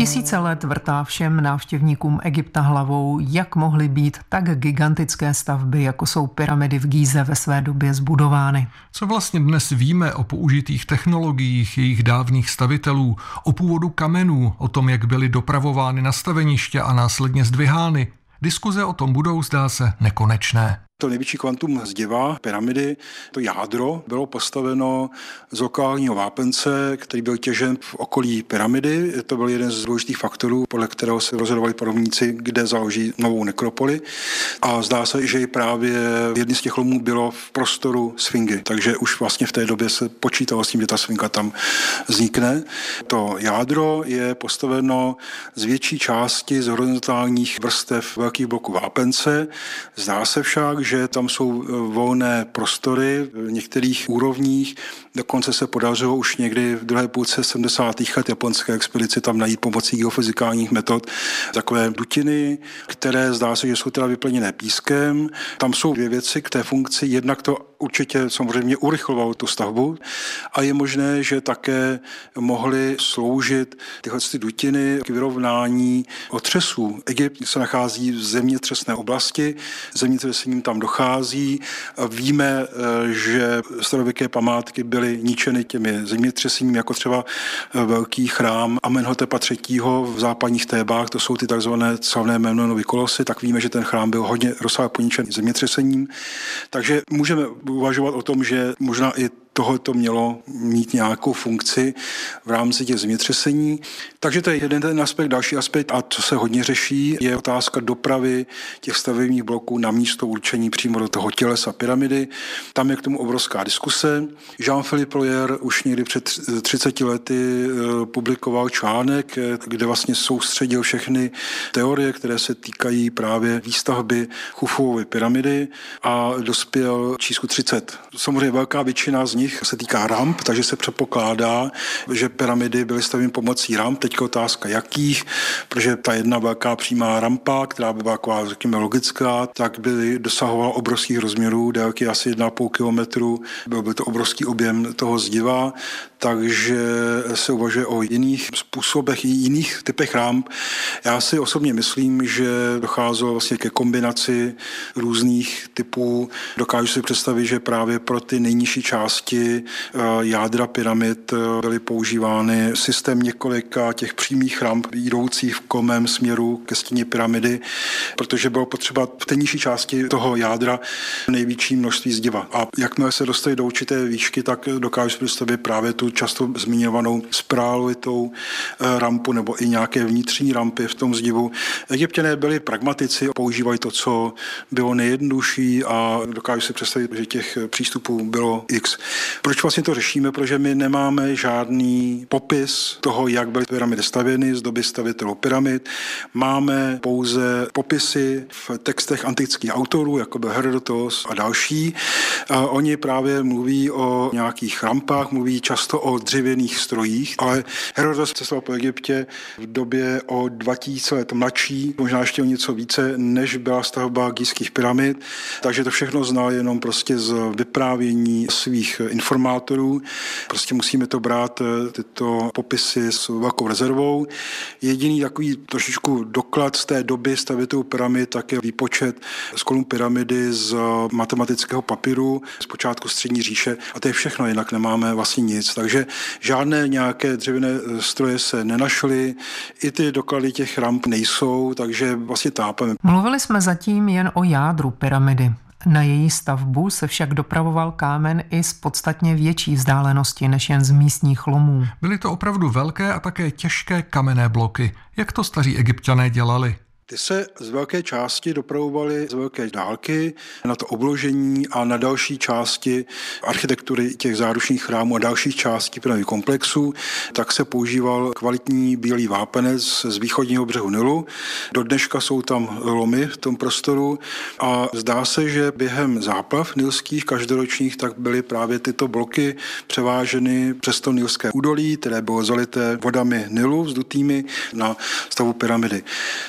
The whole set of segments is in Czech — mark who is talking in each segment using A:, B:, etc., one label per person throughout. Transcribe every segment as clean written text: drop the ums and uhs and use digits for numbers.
A: Tisíce let vrtá všem návštěvníkům Egypta hlavou, jak mohly být tak gigantické stavby, jako jsou pyramidy v Gíze, ve své době zbudovány.
B: Co vlastně dnes víme o použitých technologiích jejich dávných stavitelů, o původu kamenů, o tom, jak byly dopravovány na staveniště a následně zdvihány? Diskuze o tom budou, zdá se, nekonečné.
C: To největší kvantum zdiva, pyramidy, to jádro, bylo postaveno z lokálního vápence, který byl těžen v okolí pyramidy. To byl jeden z důležitých faktorů, podle kterého se rozhodovali panovníci, kde založí novou nekropoli. A zdá se, že i právě jedný z těch lomů bylo v prostoru sfingy. Takže už vlastně v té době se počítalo s tím, že ta sfinga tam vznikne. To jádro je postaveno z větší části z horizontálních vrstev velkých bloků vápence. Zdá se však, že tam jsou volné prostory v některých úrovních. Dokonce se podařilo už někdy v druhé půlce 70. let japonské expedici tam najít pomocí geofyzikálních metod takové dutiny, které zdá se, že jsou teda vyplněné pískem. Tam jsou dvě věci k té funkci. Jednak to určitě samozřejmě urychlovalo tu stavbu a je možné, že také mohly sloužit tyhle dutiny k vyrovnání otřesů. Egypt se nachází v zemětřesné oblasti, zemětřesením tam dochází. Víme, že starověké památky byly ničeny těmi zemětřesením, jako třeba velký chrám Amenhotepa III. V západních Tébách, to jsou ty takzvané slavné Memnonovy kolosy, tak víme, že ten chrám byl hodně rozsáhle poničen zemětřesením. Takže můžeme uvažovat o tom, že možná i tohoto mělo mít nějakou funkci v rámci těch zemětřesení. Takže to je jeden ten aspekt. Další aspekt, a co se hodně řeší, je otázka dopravy těch stavebních bloků na místo určení přímo do toho tělesa pyramidy. Tam je k tomu obrovská diskuse. Jean-Philippe Loyer už někdy před 30 lety publikoval článek, kde vlastně soustředil všechny teorie, které se týkají právě výstavby Chufovovy pyramidy a dospěl číslu 30. Samozřejmě velká většina z nich se týká ramp, takže se předpokládá, že pyramidy byly stavěny pomocí ramp. Teď otázka jakých, protože ta jedna velká přímá rampa, která by byla taková, řekněme, logická, tak by dosahovala obrovských rozměrů, délky asi 1,5 kilometru, byl by to obrovský objem toho zdiva, takže se uvažuje o jiných způsobech i jiných typech ramp. Já si osobně myslím, že docházelo vlastně ke kombinaci různých typů. Dokážu si představit, že právě pro ty nejnižší části jádra pyramid byly používány systém několika těch přímých ramp jdoucích v kolmém směru ke stěně pyramidy, protože bylo potřeba v té nižší části toho jádra největší množství zdiva. A jakmile se dostali do určité výšky, tak dokážu si představit právě tu často zmiňovanou spirálovitou rampu nebo i nějaké vnitřní rampy v tom zdivu. Egypťané byli pragmatici, používali to, co bylo nejjednodušší a dokážu si představit, že těch přístupů bylo x. Proč vlastně to řešíme? Protože my nemáme žádný popis toho, jak byly pyramidy stavěny z doby stavitelů pyramid. Máme pouze popisy v textech antických autorů, jako byl Herodotos a další. Oni právě mluví o nějakých rampách, mluví často o dřevěných strojích, ale Herodotos cestoval po Egyptě v době o 2000 let mladší, možná ještě o něco více, než byla stavba gízských pyramid, takže to všechno znal jenom prostě z vyprávění svých informátorů. Prostě musíme to brát, tyto popisy s velkou rezervou. Jediný takový trošičku doklad z té doby stavitelů pyramid, tak je výpočet z kolumn pyramidy z matematického papíru z počátku střední říše a to je všechno, jinak nemáme vlastně nic. Takže žádné nějaké dřevěné stroje se nenašly, i ty doklady těch ramp nejsou, takže vlastně tápeme.
A: Mluvili jsme zatím jen o jádru pyramidy. Na její stavbu se však dopravoval kámen i z podstatně větší vzdálenosti než jen z místních lomů.
B: Byly to opravdu velké a také těžké kamenné bloky. Jak to staří Egypťané dělali?
C: Ty se z velké části dopravovaly z velké dálky na to obložení a na další části architektury těch záručních chrámů a dalších částí pyramidových komplexů, tak se používal kvalitní bílý vápenec z východního břehu Nilu. Do dneška jsou tam lomy v tom prostoru a zdá se, že během záplav nilských každoročních tak byly právě tyto bloky převáženy přes to nilské údolí, které bylo zalité vodami Nilu vzdutými na stavu pyramidy. Velice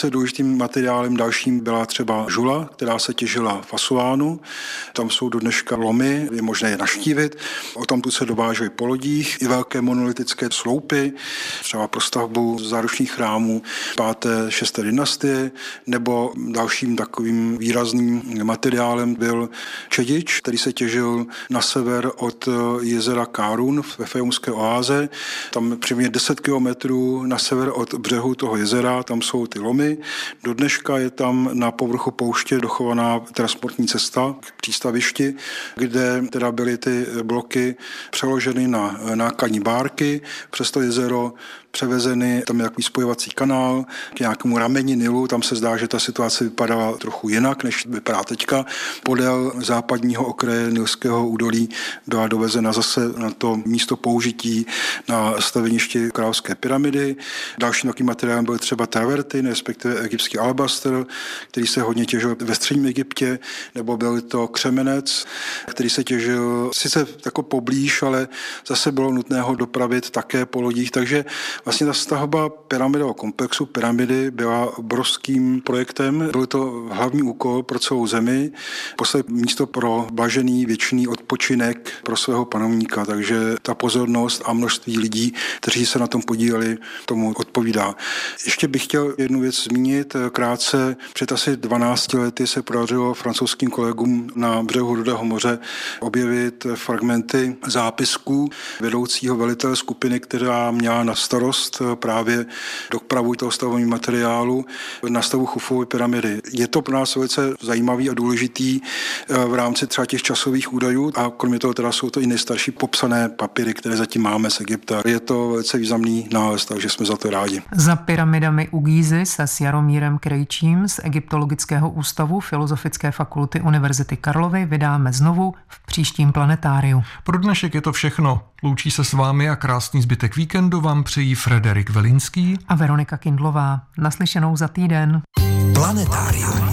C: velice důležitým materiálem dalším byla třeba žula, která se těžila v Asuánu. Tam jsou do dneška lomy, je možné je navštívit. Odtamtud se dovážejí po lodích i velké monolitické sloupy, třeba pro stavbu záručních chrámů 5. 6. dynastie, nebo dalším takovým výrazným materiálem byl čedič, který se těžil na sever od jezera Kárun ve Fajoumské oáze. Tam přibližně 10 kilometrů na sever od břehu toho jezera, tam jsou ty lomy. Do dneška je tam na povrchu pouště dochovaná transportní cesta k přístavišti, kde teda byly ty bloky přeloženy na nákladní bárky přes to jezero, převezeny, tam je takový spojovací kanál k nějakému rameni Nilu, tam se zdá, že ta situace vypadala trochu jinak, než vypadá teďka. Podél západního okraje Nilského údolí byla dovezena zase na to místo použití na staveniště Královské pyramidy. Dalším takovým materiálem byl třeba travertin, respektive egyptský alabastr, který se hodně těžil ve středním Egyptě, nebo byl to křemenec, který se těžil sice jako poblíž, ale zase bylo nutné ho dopravit také po lodích, takže vlastně ta stavba pyramidového komplexu pyramidy byla obrovským projektem. Byl to hlavní úkol pro celou zemi, postavit místo pro blažený věčný odpočinek pro svého panovníka, takže ta pozornost a množství lidí, kteří se na tom podíleli, tomu odpovídá. Ještě bych chtěl jednu věc zmínit. Krátce před asi 12 lety se podařilo francouzským kolegům na břehu Rudého moře objevit fragmenty zápisků vedoucího velitele skupiny, která měla na starost právě dopravu toho stavebního materiálu na stavu Chufovy pyramidy. Je to pro nás velice zajímavý a důležitý v rámci třeba těch časových údajů a kromě toho teda jsou to i nejstarší popsané papíry, které zatím máme z Egypta. Je to velice významný nález, takže jsme za to rádi.
A: Za pyramidami u Gízy se s Jaromírem Krejčím z Egyptologického ústavu Filozofické fakulty Univerzity Karlovy vydáme znovu v příštím planetáriu.
B: Pro dnešek je to všechno. Loučí se s vámi a krásný zbytek víkendu vám přejí Frederik Velinský
A: a Veronika Kindlová. Naslyšenou za týden.
B: Planetárium.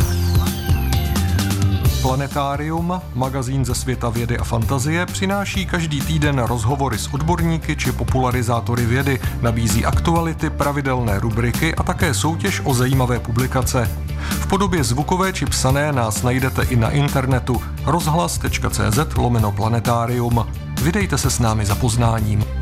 B: Planetárium, magazín ze světa vědy a fantazie, přináší každý týden rozhovory s odborníky či popularizátory vědy, nabízí aktuality, pravidelné rubriky a také soutěž o zajímavé publikace. V podobě zvukové či psané nás najdete i na internetu rozhlas.cz/planetarium. Vydejte se s námi za poznáním.